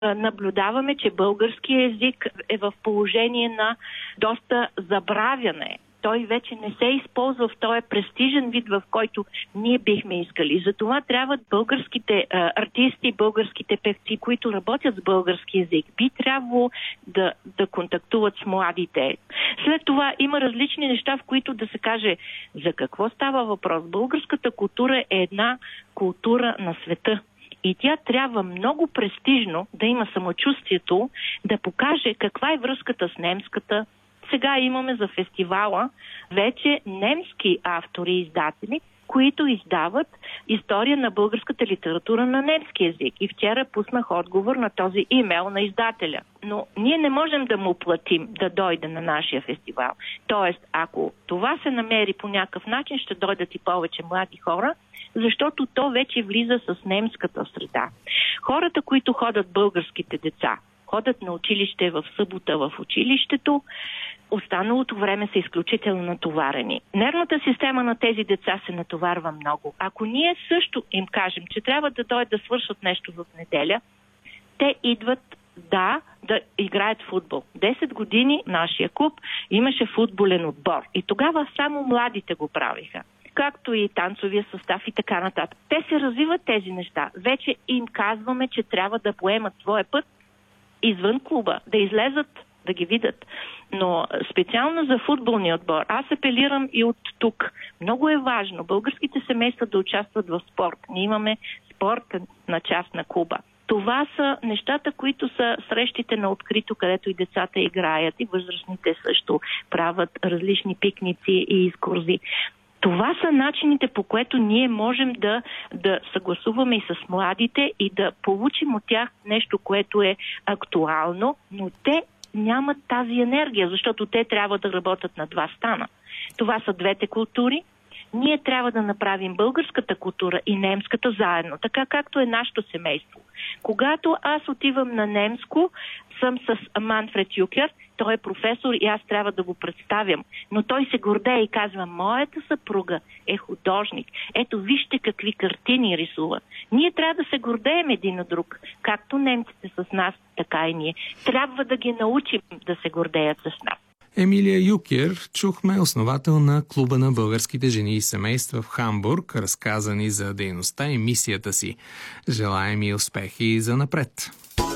Наблюдаваме, че българският език е в положение на доста забравяне. Той вече не се използва в този престижен вид, в който ние бихме искали. Затова трябва българските артисти, българските певци, които работят с български език, би трябвало да контактуват с младите. След това има различни неща, в които да се каже за какво става въпрос. Българската култура е една култура на света. И тя трябва много престижно да има самочувствието да покаже каква е връзката с немската. Сега имаме за фестивала вече немски автори и издатели, които издават история на българската литература на немски език. И вчера пуснах отговор на този имейл на издателя. Но ние не можем да му платим да дойде на нашия фестивал. Тоест, ако това се намери по някакъв начин, ще дойдат и повече млади хора, защото то вече влиза с немската среда. Хората, които ходят, българските деца, ходят на училище в събота в училището, останалото време са изключително натоварени. Нервната система на тези деца се натоварва много. Ако ние също им кажем, че трябва да дойдат да свършат нещо в неделя, те идват да играят футбол. 10 години нашия клуб имаше футболен отбор. И тогава само младите го правиха. Както и танцовия състав и така нататък. Те се развиват тези неща. Вече им казваме, че трябва да поемат своя път извън клуба, да излезат, да ги видят. Но специално за футболния отбор, аз апелирам и от тук. Много е важно българските семейства да участват в спорт. Ние имаме спорт на част на клуба. Това са нещата, които са срещите на открито, където и децата играят, и възрастните също правят различни пикници и изкурзи. Това са начините, по което ние можем да съгласуваме и с младите и да получим от тях нещо, което е актуално, но те нямат тази енергия, защото те трябва да работят на два стана. Това са двете култури. Ние трябва да направим българската култура и немската заедно, така както е нашето семейство. Когато аз отивам на немско, съм с Манфред Юкер, той е професор и аз трябва да го представям. Но той се гордее и казва, моята съпруга е художник. Ето вижте какви картини рисува. Ние трябва да се гордеем един на друг. Както немците с нас, така и ние. Трябва да ги научим да се гордеят с нас. Емилия Юкер чухме, основател на Клуба на българските жени и семейства в Хамбург, разказани за дейността и мисията си. Желаем и успехи за напред!